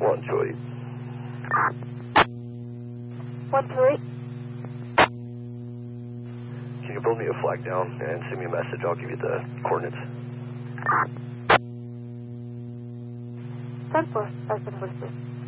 128. 128. Can you build me a flag down and send me a message? I'll give you the coordinates. 10-4, 746.